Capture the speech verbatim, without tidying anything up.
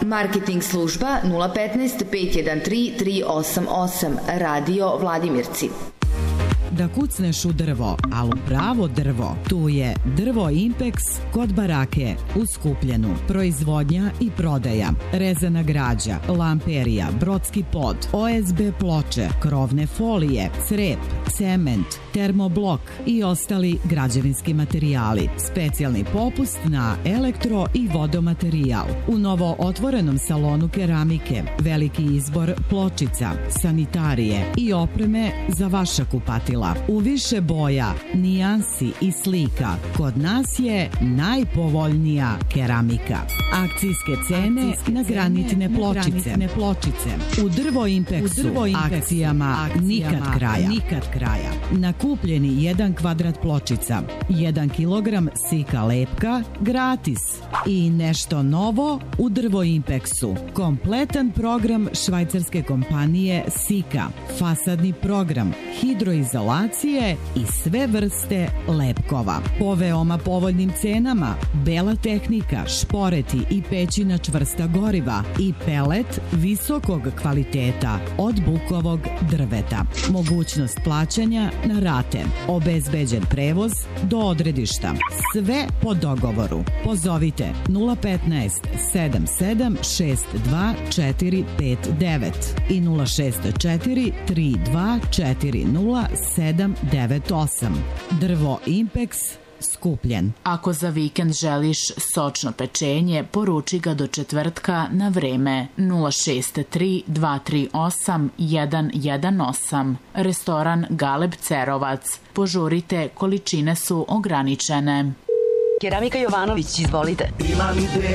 Marketing služba nula petnaest pet jedan tri tri osam osam. Radio Vladimirci. Da kucneš u drvo, ali u pravo drvo, tu je Drvo Impex kod Barake u Skupljenu. Proizvodnja i prodaja, rezana građa, lamperija, brodski pod, O S B ploče, krovne folije, crep, cement, termoblok i ostali građevinski materijali. Specijalni popust na elektro i vodomaterijal. U novo otvorenom salonu keramike, veliki izbor pločica, sanitarije i opreme za vaša kupatila. U više boja, nijansi i slika, kod nas je najpovoljnija keramika. Akcijske cene Akcijske na granitne cene, pločice. Na pločice. U Drvo Impexu, Drvo Impexu akcijama, akcijama nikad kraja. nikad kraja. Na kupljeni jedan kvadrat pločica, jedan kilogram sika lepka, gratis. I nešto novo u Drvo Impexu. Kompletan program švajcarske kompanije Sika, fasadni program, hidroizolacije i sve vrste lepkova. Po veoma povoljnim cenama, bela tehnika, šporeti i pećina čvrsta goriva i pelet visokog kvaliteta od bukovog drveta. Mogućnost plaćanja na rate. Obezbeđen prevoz do odredišta. Sve po dogovoru. Pozovite nula petnaest sedam sedam šest dva četiri pet devet i nula šest četiri tri dva četiri nula sedam devet osam. Drvo Impex, Skupljen. Ako za vikend želiš sočno pečenje, poruči ga do četvrtka na vreme nula šest tri dva tri osam jedan jedan osam. Restoran Galeb Cerovac. Požurite, količine su ograničene. Keramika Jovanović, izvolite.